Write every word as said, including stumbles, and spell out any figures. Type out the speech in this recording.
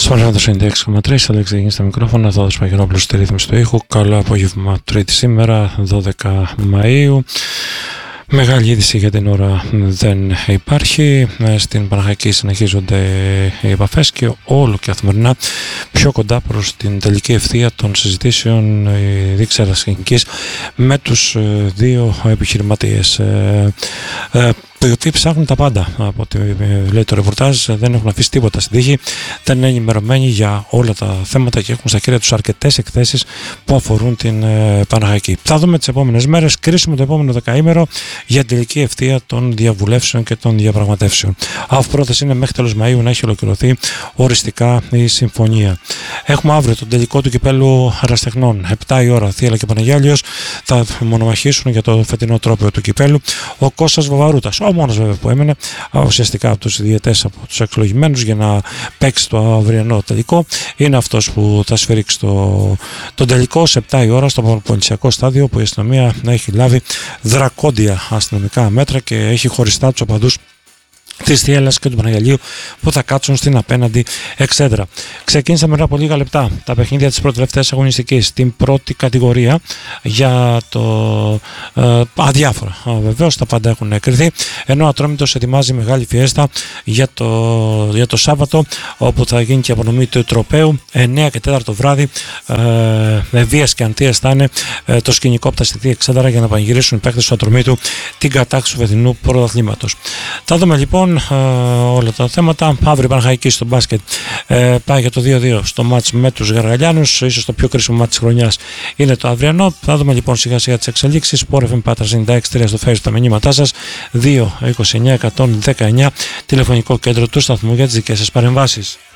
Σπαράδος ενενήντα έξι κόμμα τρία, Αλέξη Δεγίνη στα μικρόφωνα, Θόδωρος Παγερόπουλος στη ρύθμιση του ήχου. Καλό απόγευμα Τρίτη σήμερα, δώδεκα Μαΐου. Μεγάλη είδηση για την ώρα δεν υπάρχει. Στην Παναχαϊκή συνεχίζονται οι επαφές και όλο και καθημερινά πιο κοντά προς την τελική ευθεία των συζητήσεων η Δίκης Ερασχηνικής με τους δύο επιχειρηματίες, οι οποίοι ψάχνουν τα πάντα από ό,τι λέει το ρεπορτάζ, δεν έχουν αφήσει τίποτα στην τύχη, δεν είναι ενημερωμένοι για όλα τα θέματα και έχουν στα χέρια τους αρκετές εκθέσεις που αφορούν την Παναχαϊκή. Θα δούμε τις επόμενες μέρες, κρίσιμο το επόμενο δεκαήμερο για την τελική ευθεία των διαβουλεύσεων και των διαπραγματεύσεων. Αφού πρόθεση είναι μέχρι τέλος Μαΐου να έχει ολοκληρωθεί οριστικά η συμφωνία. Έχουμε αύριο τον τελικό του κυπέλου Ερασιτεχνών. επτά η ώρα, Θίαλα και Παναγιάλιος θα μονομαχήσουν για το φετινό τρόπαιο του κυπέλου. Ο Κώστας Βαβαρούτας, ο μόνος βέβαια που έμενε ουσιαστικά από τους διαιτές, από τους εξολογημένους για να παίξει το αυριανό τελικό, είναι αυτός που θα σφυρίξει το, τον τελικό σε επτά η ώρα στο Πολυσιακό στάδιο, που η αστυνομία έχει λάβει δρακόντια αστυνομικά μέτρα και έχει χωριστά τους οπαδούς της Θίαλας και του Παναγιαλίου που θα κάτσουν στην απέναντι εξέδρα. Ξεκίνησαμε μετά από λίγα λεπτά τα παιχνίδια της πρώτης αγωνιστικής στην πρώτη κατηγορία για το ε, αδιάφορα. Βεβαίως τα πάντα έχουν κρυθεί, ενώ ο Ατρόμητος ετοιμάζει μεγάλη φιέστα για το, για το Σάββατο, όπου θα γίνει και η απονομή του τροπαίου εννιά και τέσσερα το βράδυ. Ε, με βίας και αντίας θα είναι ε, το σκηνικό από τα στιθή εξέδρα για να πανηγυρίσουν οι παίκτες του Ατρομήτου την κατάκτηση του φετινού πρωταθλήματος. Θα δούμε λοιπόν όλα τα θέματα. Αύριο Παναχαϊκή στο μπάσκετ ε, πάει για το δύο δύο στο μάτς με τους Γαργαλιάνους. Ίσως το πιο κρίσιμο μάτς της χρονιάς είναι το αυριανό. Θα δούμε λοιπόν σιγά σιγά τις εξελίξεις. Sport εφ εμ Πάτρας ενενήντα έξι τρία στο Facebook τα μηνύματά σας. δύο είκοσι εννιά εκατόν δεκαεννιά τηλεφωνικό κέντρο του σταθμού για τις δικές σας παρεμβάσεις.